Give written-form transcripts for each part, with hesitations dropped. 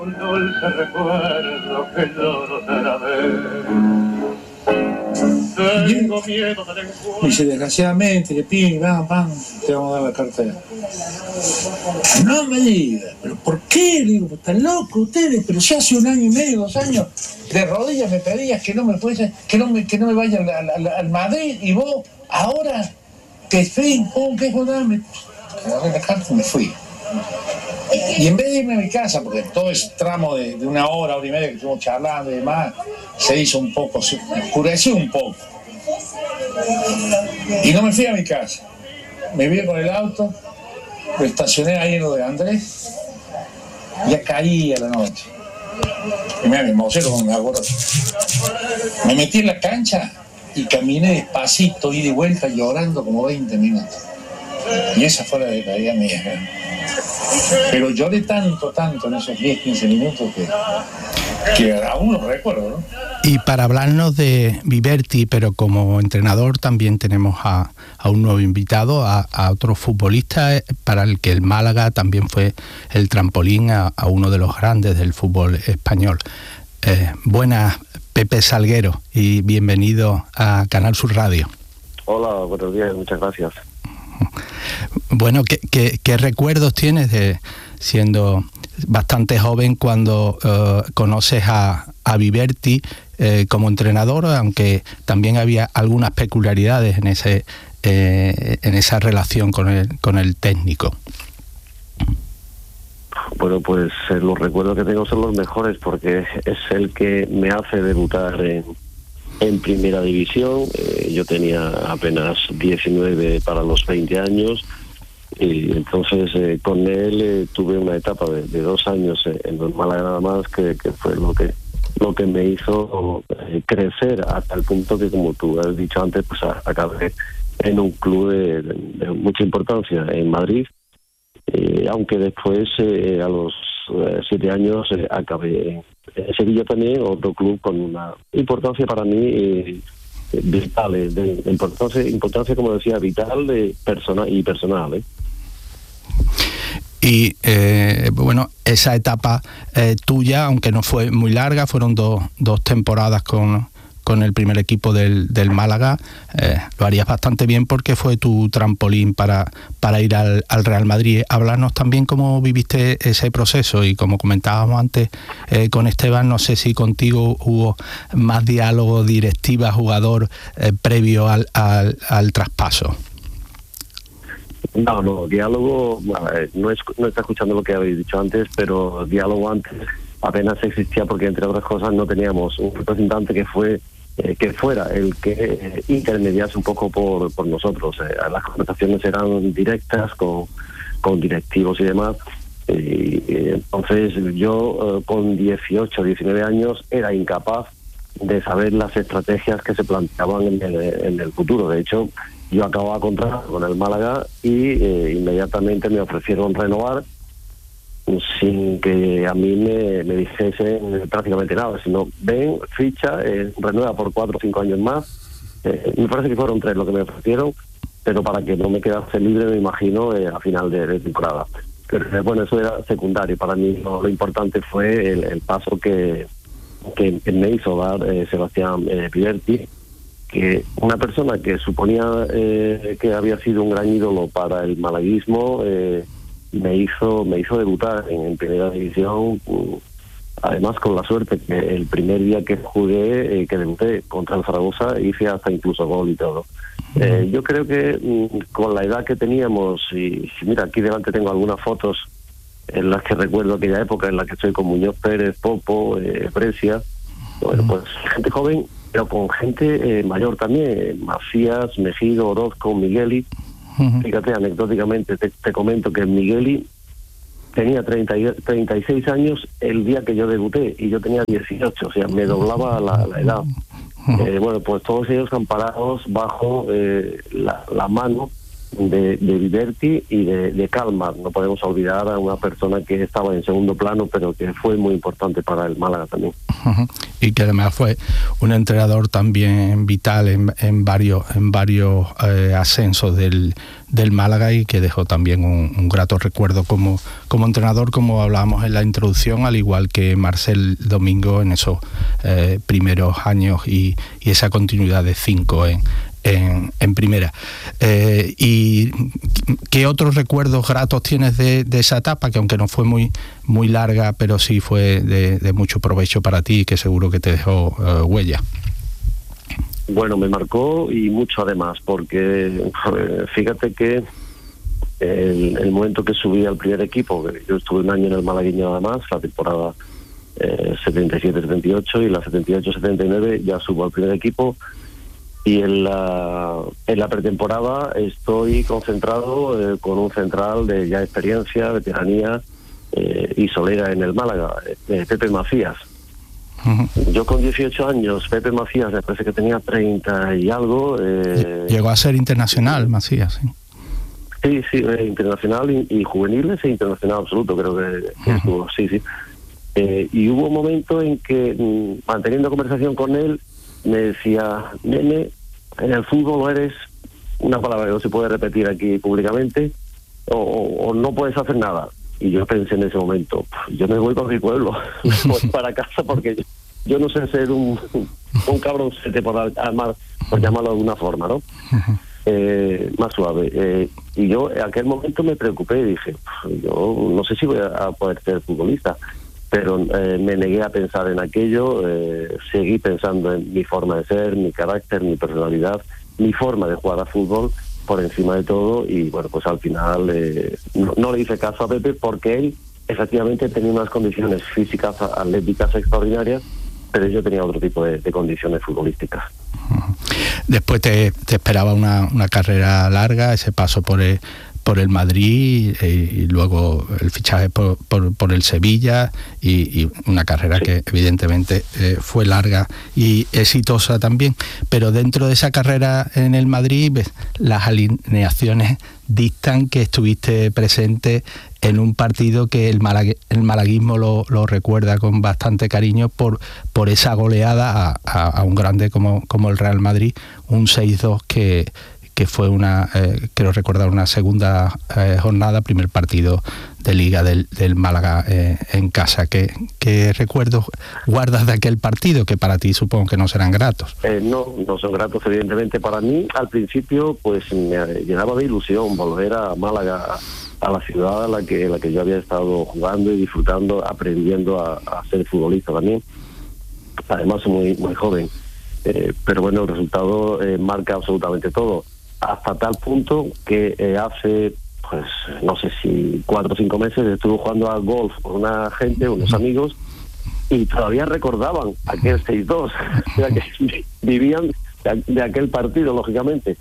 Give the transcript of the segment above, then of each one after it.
Un dulce recuerdo que lloro cada vez. Tengo miedo del encuentro. Dice, desgraciadamente, le piden, van, te vamos a dar la cartera. No me digas, ¿pero por qué? Le digo, están locos ustedes, pero ya hace 1 año y medio, 2 años, de rodillas me pedías que no me fuese, que no me vaya al Madrid, y vos, ahora, que fin, que es dame. Agarré la carta y me fui. Y en vez de irme a mi casa, porque todo ese tramo de 1 hora, 1 hora y media que estuvimos charlando y demás, se hizo un poco, se oscureció un poco. Y no me fui a mi casa. Me vi con el auto, lo estacioné ahí en lo de Andrés, ya caía la noche. Y me emocioné como me acuerdo. Me metí en la cancha y caminé despacito, ida y vuelta, llorando como 20 minutos. Y esa fue la decaída mía. Pero lloré tanto en esos 10-15 minutos que aún lo recuerdo, ¿no? Y para hablarnos de Viverti, pero como entrenador también tenemos a un nuevo invitado, a otro futbolista para el que el Málaga también fue el trampolín a uno de los grandes del fútbol español. Buenas, Pepe Salguero, y bienvenido a Canal Sur Radio. Hola, buenos días, muchas gracias. Bueno, ¿qué recuerdos tienes de siendo bastante joven cuando conoces a Viverti como entrenador, aunque también había algunas peculiaridades en esa relación con el técnico? Bueno, pues los recuerdos que tengo son los mejores porque es el que me hace debutar en primera división. Yo tenía apenas 19 para los 20 años y entonces con él tuve una etapa de 2 años en el Málaga nada más que fue lo que me hizo crecer hasta el punto que, como tú has dicho antes, pues acabé en un club de mucha importancia en Madrid, aunque después a los 7 años acabé en Sevilla también, otro club con una importancia para mí vital, de importancia como decía, vital, personal. Y bueno, esa etapa tuya, aunque no fue muy larga, fueron dos temporadas con el primer equipo del Málaga, lo harías bastante bien porque fue tu trampolín para ir al Real Madrid. Háblanos también cómo viviste ese proceso y, como comentábamos antes con Esteban, no sé si contigo hubo más diálogo, directiva, jugador previo al traspaso. No, diálogo, no está escuchando lo que habéis dicho antes, pero diálogo antes apenas existía porque, entre otras cosas, no teníamos un representante que fuera el que intermediase un poco por nosotros. Las conversaciones eran directas con directivos y demás. Y entonces yo con 18, 19 años era incapaz de saber las estrategias que se planteaban en el futuro. De hecho, yo acababa contrato con el Málaga y inmediatamente me ofrecieron renovar sin que a mí me dijesen prácticamente nada, sino ven, ficha, renueva por 4 o 5 años más. Me parece que fueron 3 lo que me ofrecieron, pero para que no me quedase libre, me imagino, a final de temporada. Pero bueno, eso era secundario. Para mí lo importante fue el paso que me hizo dar Sebastián Viverti, que una persona que suponía que había sido un gran ídolo para el malaguismo, me hizo debutar en primera división, además con la suerte que el primer día que jugué, que debuté contra el Zaragoza, hice hasta incluso gol y todo. Yo creo que con la edad que teníamos, y mira, aquí delante tengo algunas fotos en las que recuerdo aquella época en la que estoy con Muñoz Pérez, Popo, Brescia, bueno, pues gente joven, pero con gente mayor también, Macías, Mejido, Orozco, Migueli. Fíjate, anecdóticamente te comento que Migueli tenía 36 años el día que yo debuté y yo tenía 18, o sea, me doblaba la edad. Bueno, pues todos ellos amparados bajo la mano de Viverti y de Kalmar. No podemos olvidar a una persona que estaba en segundo plano, pero que fue muy importante para el Málaga también. Y que además fue un entrenador también vital en varios ascensos del Málaga, y que dejó también un grato recuerdo como entrenador, como hablábamos en la introducción, al igual que Marcel Domingo en esos primeros años y esa continuidad de 5 en primera. ¿Y qué otros recuerdos gratos tienes de esa etapa, que aunque no fue muy larga, pero sí fue de mucho provecho para ti, que seguro que te dejó huella? Bueno, me marcó y mucho además, porque fíjate que el momento que subí al primer equipo, yo estuve un año en el malagueño nada más, la temporada 77-78 y la 78-79 ya subo al primer equipo. Y en la pretemporada estoy concentrado con un central de ya experiencia, veteranía y solera en el Málaga, Pepe Macías. Yo con 18 años, Pepe Macías me parece que tenía 30 y algo. Llegó a ser internacional, Macías, ¿sí? Sí, internacional y juveniles e internacional absoluto, creo que estuvo, sí. Y hubo un momento en que, manteniendo conversación con él, me decía: nene, en el fútbol o eres, una palabra que no se puede repetir aquí públicamente, o no puedes hacer nada. Y yo pensé en ese momento, yo me voy para mi pueblo, me voy para casa, porque yo no sé ser un cabroncete, por llamarlo de alguna forma, ¿no? Más suave. Y yo en aquel momento me preocupé y dije, yo no sé si voy a poder ser futbolista. Pero me negué a pensar en aquello, seguí pensando en mi forma de ser, mi carácter, mi personalidad, mi forma de jugar a fútbol por encima de todo, y bueno, pues al final no le hice caso a Pepe, porque él efectivamente tenía unas condiciones físicas, atléticas extraordinarias, pero yo tenía otro tipo de condiciones futbolísticas. Después te esperaba una carrera larga, ese paso por el Madrid y luego el fichaje por el Sevilla, y una carrera que evidentemente fue larga y exitosa también. Pero dentro de esa carrera en el Madrid, las alineaciones dictan que estuviste presente en un partido que el malaguismo lo recuerda con bastante cariño por esa goleada a un grande como el Real Madrid, un 6-2 que fue quiero recordar, una segunda jornada, primer partido de Liga del Málaga en casa. ¿Qué recuerdos guardas de aquel partido, que para ti supongo que no serán gratos? No son gratos, evidentemente. Para mí, al principio, pues me llenaba de ilusión volver a Málaga, a la ciudad a la que yo había estado jugando y disfrutando, aprendiendo a ser futbolista también. Además, muy, muy joven. Pero bueno, el resultado marca absolutamente todo. Hasta tal punto que hace, pues no sé si 4 o 5 meses, estuve jugando al golf con una gente, unos amigos, y todavía recordaban aquel 6-2, o sea, que vivían de aquel partido, lógicamente.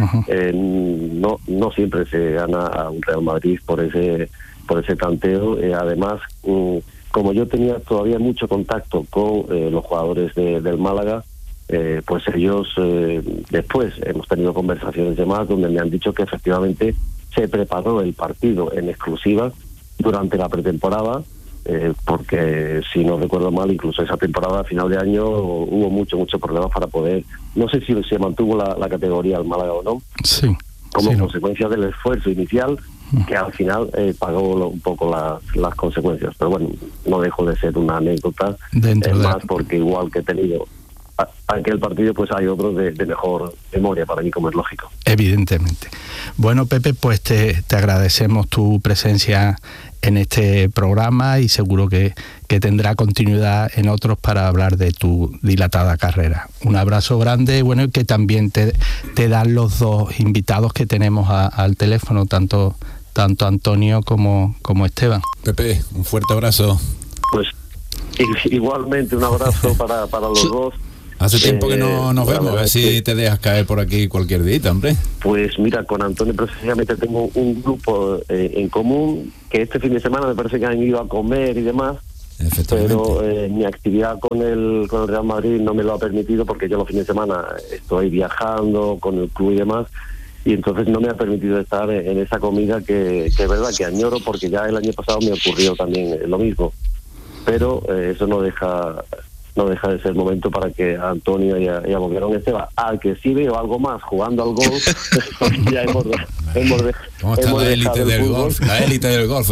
No siempre se gana a un Real Madrid por ese tanteo. Además, como yo tenía todavía mucho contacto con los jugadores del Málaga, pues ellos después hemos tenido conversaciones de más donde me han dicho que efectivamente se preparó el partido en exclusiva durante la pretemporada, porque si no recuerdo mal, incluso esa temporada a final de año hubo muchos problemas para poder, no sé si se mantuvo la categoría al Málaga o no, sí, como consecuencia del esfuerzo inicial, que al final pagó un poco las consecuencias. Pero bueno, no dejo de ser una anécdota, más porque igual que he tenido aquel partido, pues hay otros de mejor memoria para mí, como es lógico. Evidentemente. Bueno, Pepe, pues te agradecemos tu presencia en este programa, y seguro que tendrá continuidad en otros para hablar de tu dilatada carrera. Un abrazo grande, bueno, y que también te dan los dos invitados que tenemos al teléfono, tanto Antonio como Esteban. Pepe, un fuerte abrazo. Pues igualmente un abrazo para los dos. Hace tiempo que no nos vemos, a ver si te dejas caer por aquí cualquier día, hombre. Pues mira, con Antonio precisamente tengo un grupo en común, que este fin de semana me parece que han ido a comer y demás, pero mi actividad con el Real Madrid no me lo ha permitido, porque yo los fines de semana estoy viajando con el club y demás, y entonces no me ha permitido estar en esa comida que es verdad que añoro, porque ya el año pasado me ocurrió también lo mismo. Pero eso no deja no deja de ser momento para que a Antonio y a Boquerón Esteban, al que sí veo algo más jugando al golf, ya hemos ¿Cómo está la élite del golf? La élite del golf,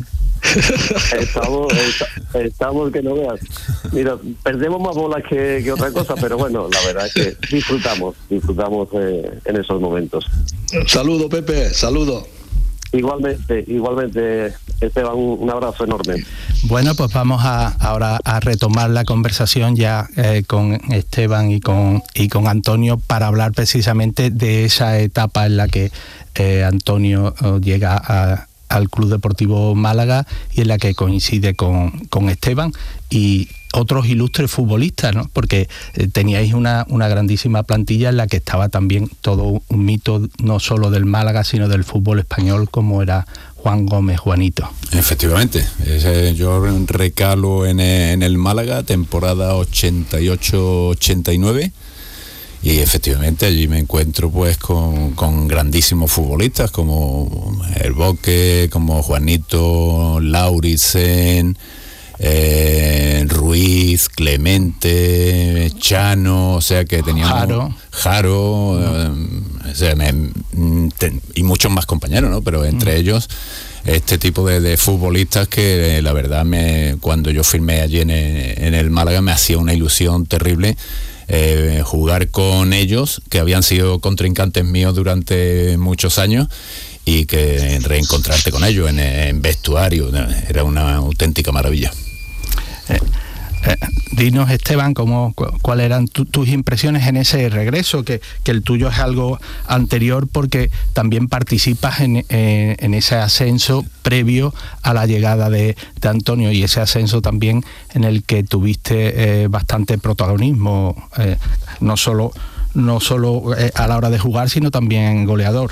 Estamos que no veas. Mira, perdemos más bolas que otra cosa, pero bueno, la verdad es que disfrutamos en esos momentos. Saludo, Pepe, saludo. Igualmente, Esteban, un abrazo enorme. Bueno, pues vamos ahora a retomar la conversación ya con Esteban y con Antonio para hablar precisamente de esa etapa en la que Antonio llega al Club Deportivo Málaga y en la que coincide con Esteban y otros ilustres futbolistas, ¿no? Porque teníais una grandísima plantilla en la que estaba también todo un mito, no solo del Málaga, sino del fútbol español, como era Juan Gómez, Juanito. Efectivamente, yo recalo en el Málaga, temporada 88-89, y efectivamente allí me encuentro pues con grandísimos futbolistas como El Boque, como Juanito, Lauritsen, Ruiz, Clemente, Chano, o sea que teníamos Jaro, o sea, y muchos más compañeros, ¿no? Pero entre ellos este tipo de futbolistas que la verdad cuando yo firmé allí en el Málaga me hacía una ilusión terrible jugar con ellos, que habían sido contrincantes míos durante muchos años, y que reencontrarte con ellos en vestuario era una auténtica maravilla. Dinos, Esteban, ¿cuáles eran tus impresiones en ese regreso? Que el tuyo es algo anterior porque también participas en ese ascenso previo a la llegada de Antonio, y ese ascenso también en el que tuviste bastante protagonismo, no solo a la hora de jugar, sino también goleador.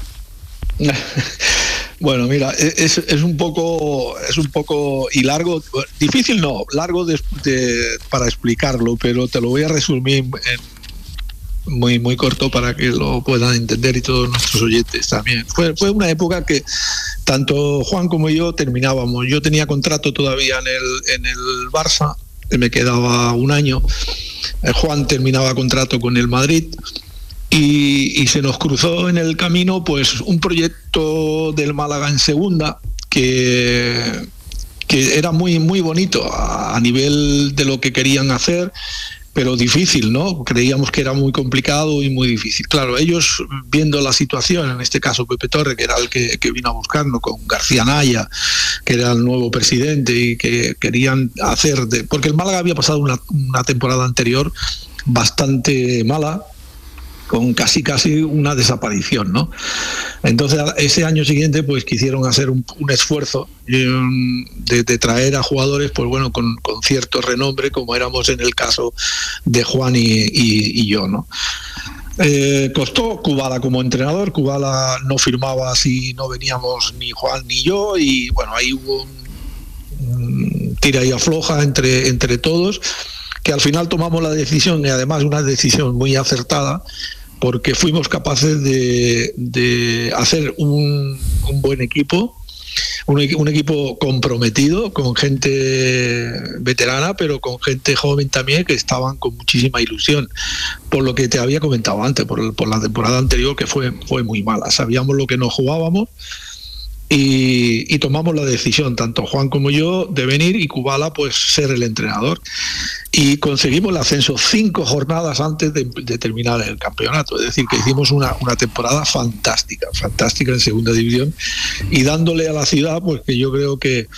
Bueno, mira, es un poco y largo, difícil no, largo para explicarlo, pero te lo voy a resumir muy muy corto para que lo puedan entender y todos nuestros oyentes también. Fue una época que tanto Juan como yo terminábamos. Yo tenía contrato todavía en el Barça, me quedaba un año. Juan terminaba contrato con el Madrid. Y se nos cruzó en el camino pues un proyecto del Málaga en segunda que era muy muy bonito a nivel de lo que querían hacer, pero difícil, ¿no? Creíamos que era muy complicado y muy difícil. Claro, ellos viendo la situación, en este caso Pepe Torre, que era el que vino a buscarnos, con García Naya, que era el nuevo presidente, y que querían hacer porque el Málaga había pasado una temporada anterior bastante mala, con casi una desaparición, ¿no? Entonces ese año siguiente pues quisieron hacer un esfuerzo de traer a jugadores pues bueno con cierto renombre, como éramos en el caso de Juan y yo, ¿no? Costó Kubala como entrenador. Kubala no firmaba si no veníamos ni Juan ni yo, y bueno, ahí hubo un tira y afloja entre todos, que al final tomamos la decisión, y además una decisión muy acertada, porque fuimos capaces de hacer un buen equipo, un equipo comprometido, con gente veterana, pero con gente joven también, que estaban con muchísima ilusión, por lo que te había comentado antes, por la temporada anterior, que fue muy mala. Sabíamos lo que nos jugábamos, y tomamos la decisión, tanto Juan como yo, de venir, y Kubala pues ser el entrenador, y conseguimos el ascenso 5 jornadas antes de terminar el campeonato. Es decir, que hicimos una temporada fantástica en segunda división, y dándole a la ciudad pues que yo creo que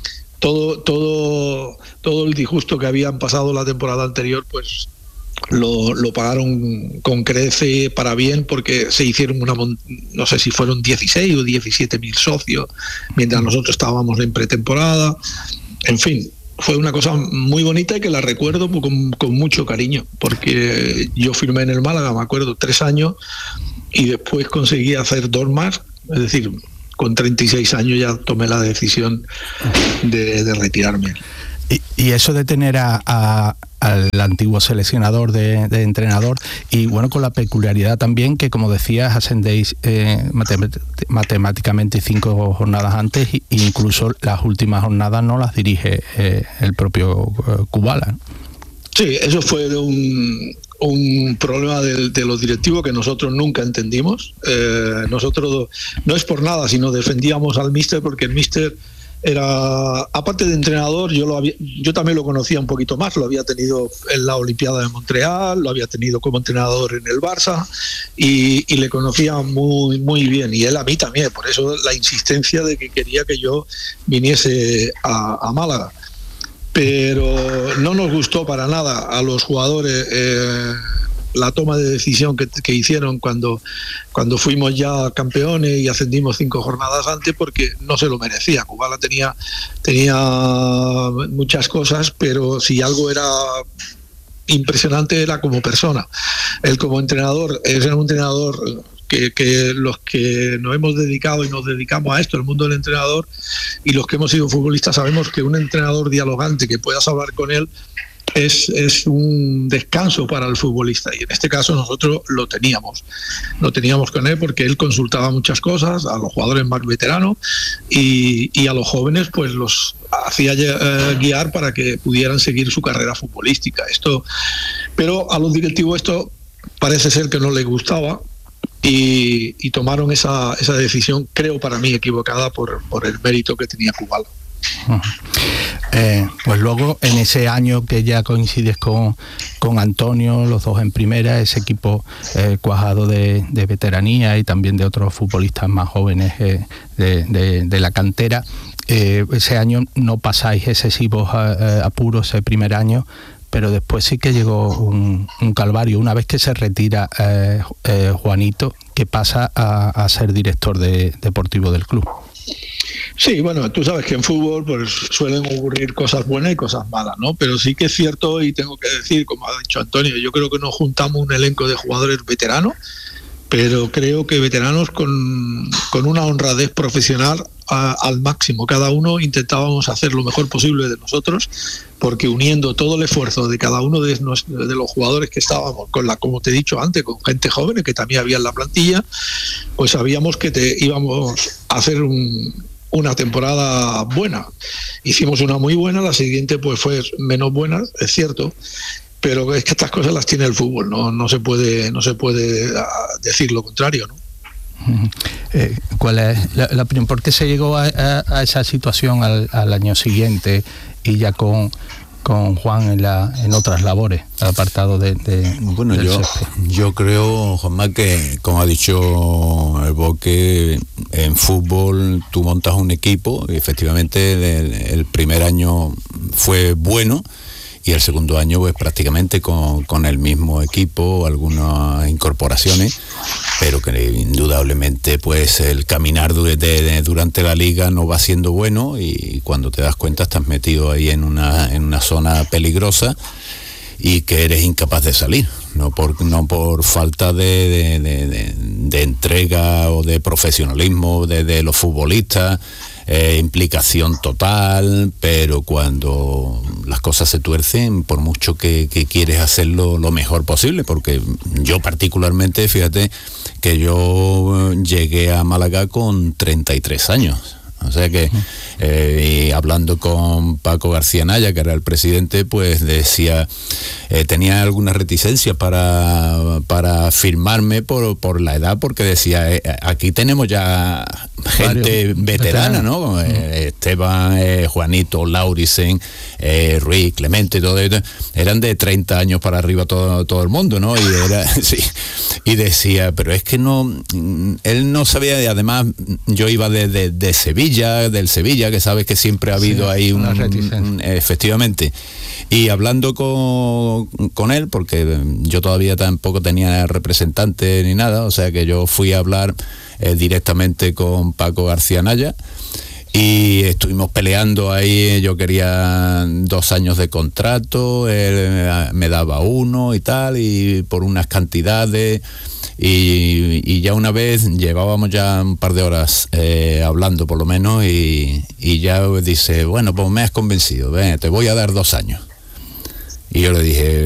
todo el disgusto que habían pasado la temporada anterior pues lo pagaron con crece para bien, porque se hicieron no sé si fueron 16 o 17.000 socios, mientras nosotros estábamos en pretemporada. En fin, fue una cosa muy bonita y que la recuerdo con mucho cariño, porque yo firmé en el Málaga, me acuerdo, 3 años, y después conseguí hacer 2 más, es decir, con 36 años ya tomé la decisión de retirarme. Y eso de tener al antiguo seleccionador de entrenador, y bueno, con la peculiaridad también que, como decías, ascendéis matemáticamente 5 jornadas antes, e incluso las últimas jornadas no las dirige el propio Kubala. Sí, eso fue un problema de los directivos que nosotros nunca entendimos. Nosotros, no es por nada, sino defendíamos al míster porque el míster era, aparte de entrenador, yo también lo conocía un poquito más, lo había tenido en la Olimpiada de Montreal, lo había tenido como entrenador en el Barça y le conocía muy, muy bien, y él a mí también, por eso la insistencia de que quería que yo viniese a Málaga. Pero no nos gustó para nada a los jugadores la toma de decisión que hicieron cuando fuimos ya campeones y ascendimos 5 jornadas antes, porque no se lo merecía. Kubala tenía muchas cosas, pero si algo era impresionante era como persona. Él como entrenador, era un entrenador que los que nos hemos dedicado y nos dedicamos a esto, el mundo del entrenador, y los que hemos sido futbolistas, sabemos que un entrenador dialogante, que puedas hablar con él, es un descanso para el futbolista, y en este caso nosotros lo teníamos con él, porque él consultaba muchas cosas a los jugadores más veteranos y a los jóvenes pues los hacía guiar para que pudieran seguir su carrera futbolística. Pero a los directivos esto parece ser que no les gustaba y tomaron esa decisión, creo para mí equivocada, por el mérito que tenía Kubala. Pues luego en ese año que ya coincides con Antonio, los dos en primera, ese equipo cuajado de veteranía y también de otros futbolistas más jóvenes de la cantera, ese año no pasáis excesivos apuros ese primer año, pero después sí que llegó un calvario. Una vez que se retira Juanito, que pasa a ser director deportivo del club. Sí, bueno, tú sabes que en fútbol pues suelen ocurrir cosas buenas y cosas malas, ¿no? Pero sí que es cierto, y tengo que decir, como ha dicho Antonio, yo creo que nos juntamos un elenco de jugadores veteranos, pero creo que veteranos con una honradez profesional al máximo. Cada uno intentábamos hacer lo mejor posible de nosotros, porque uniendo todo el esfuerzo de cada uno de los jugadores que estábamos, como te he dicho antes, con gente joven que también había en la plantilla, pues sabíamos que íbamos a hacer una temporada buena. Hicimos una muy buena, la siguiente pues fue menos buena, es cierto, pero es que estas cosas las tiene el fútbol, no se puede decir lo contrario, ¿no? ¿Cuál es la opinión? ¿Por qué se llegó a esa situación al año siguiente y ya con Juan en otras labores, apartado de bueno, yo creo, Juanma, que como ha dicho el Boque, en fútbol tú montas un equipo y efectivamente el primer año fue bueno y el segundo año pues prácticamente con el mismo equipo, algunas incorporaciones, pero que indudablemente pues el caminar durante la liga no va siendo bueno, y cuando te das cuenta estás metido ahí en una zona peligrosa y que eres incapaz de salir, no por falta de entrega o de profesionalismo de los futbolistas, implicación total, pero cuando las cosas se tuercen, por mucho que quieres hacerlo lo mejor posible, porque yo particularmente, fíjate que yo llegué a Málaga con 33 años. O sea que, y hablando con Paco García Naya, que era el presidente, pues decía, tenía alguna reticencia para firmarme por la edad, porque decía, aquí tenemos ya gente veterana, ¿no? Esteban, Juanito, Laurisen, Ruiz, Clemente, todo esto, eran de 30 años para arriba todo el mundo, ¿no? Sí, y decía, pero es que él no sabía, y además yo iba del Sevilla, que sabes que siempre ha habido ahí efectivamente. Y hablando con él, porque yo todavía tampoco tenía representante ni nada, o sea que yo fui a hablar directamente con Paco García Naya y estuvimos peleando ahí. Yo quería 2 años de contrato, él me daba 1 y tal, y por unas cantidades. Y ya una vez llevábamos ya un par de horas hablando por lo menos, y ya dice, bueno, pues me has convencido, te voy a dar 2 años. Y yo le dije,